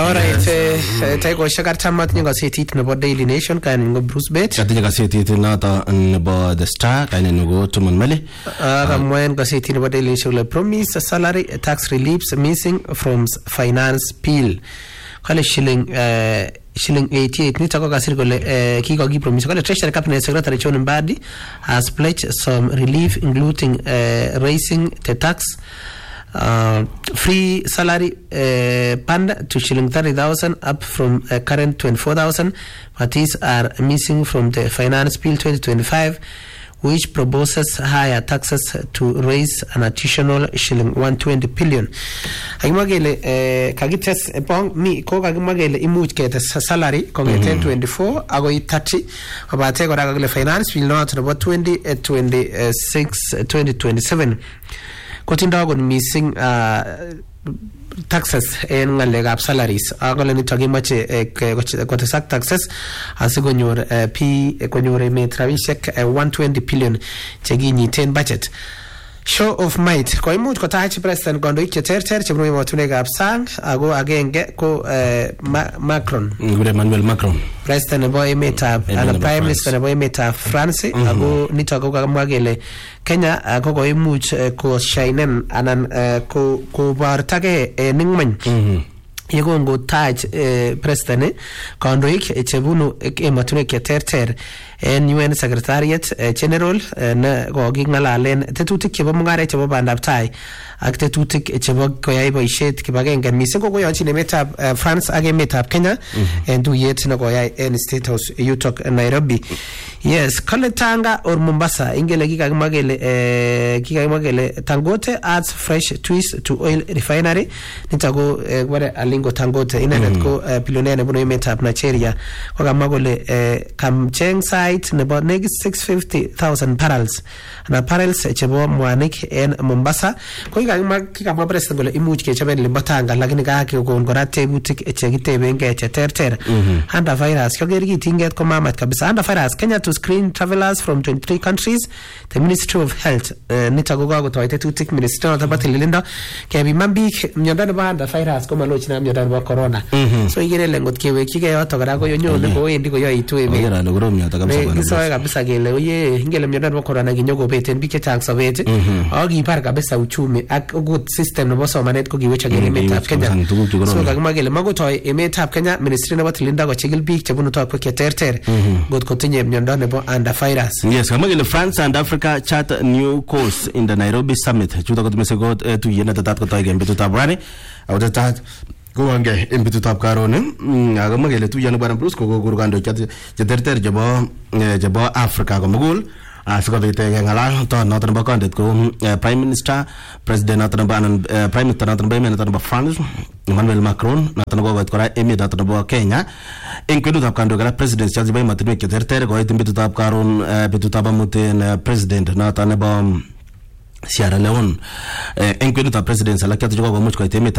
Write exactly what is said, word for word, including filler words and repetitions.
Alright, tayo shakar tamat niya gazetit nebo Daily Nation kaya ngo Bruce Bet. Kati gazetit nata nebo The Star kaya ngo Tuman Mali. Kamwen gazetit nebo Daily Nation le promise salary tax reliefs missing from finance bill. Kale shilling uh, shilling eighty-eight ni tako kasiri kole uh, kiko gi promise kale Treasury Cabinet Secretary John Mbadi has pledged some relief including uh, raising the tax Uh, free salary uh, panda to shilling thirty thousand up from uh, current twenty-four thousand, but these are missing from the finance bill twenty twenty-five, which proposes higher taxes to raise an additional shilling one hundred twenty billion. Agimagele uh, kagites pong mi ko kagimagele imuch kete salary kongete twenty-four agoi thirty abate kora kagele finance bill not about twenty twenty-six twenty twenty-seven. Kotinda gon missing uh, taxes en ngalegap salaries agole nito gimache kotesak taxes asigonyor p konyor emet rabishek one hundred twenty billion cheginyiten budget. Show of might ko imuch kotaach president kondoik cheterter chebunu emotunekab sang ago agenge ko Macron Emmanuel Macron president nebo emetab and prime minister nebo emetab France ago nito ko kamwa kele Kenya ko koimuch ko shinen anan ko ko bartage ningman yegongo taj president kondoik chebunu emotunek cheterter en U N Secretariat General ne kokingalalen tetutik chebo mungaret chebo bandab tai ak tetutik chebo koyai boishet kibagenge mising ko koyonchin emetab France ak emetab Kenya en tuyet ne koyai en State House yutok Nairobi. Yes, kale Tanga or Mombasa ingele kikakimwa kele kikakimwa kele Dangote adds fresh twist to oil refinery nitako wale alingo Dangote inendet ko billionaire nebo emetab Nigeria ko kamwa kole kamcheng site nebo nekit six hundred fifty thousand barrels na barrels chebo mwanik en Mombasa ko kikakimwa kikamwa president kole imuch kechoben limbo Tanga lakini kakekon kora tebutik chekitebenge cheterter under virus koker kitinget ko mamat kabisa under virus Kenya to screen travelers from twenty-three countries. The Ministry of Health uh, nitago kakotoy tetutik ministry noto bo tililindo kebiman biik miondo nebo under virus ko maloch na miondo nebo corona. So igere lengot kewekige yoto kora ko yonyone ko wendi ko yoitu emet ngera no grom yoto kabisa kisoe kabisa kele oye ingele miondo nebo corona kinyoko beten biik chechang sobet ak kibar kabisa uchumi ak good system nebo somanet ko kiwecha kele emetab Kenya. So kakimwa kele makotoy emetab Kenya ministry nebo tililindo ko chikil biik chebunu tokwek cheterter got kotinye miondo nebo under virus. Yes, kama kile France and Africa chart new course in the Nairobi summit. Chuta ko tumesego tu yena tatat ko toy gembe tutab rani. Au tatat ko wange embe tutab karone. Kama kile tu yena bana plus ko gurgando chat cheterter jabo jabo Africa ko mugul. Asikobit ngala to noton ba kandet ko Prime Minister President noton ba Prime Minister noton ba noton ba France Emmanuel Macron noton ko got kora emet noton ba Kenya en kwenutab kando kala president chazi ba matinwe cheterter ko itin bitutab karon bitutab amuten president noton ba Sierra Leone en kwenutab president sala kyatu ko much ko emet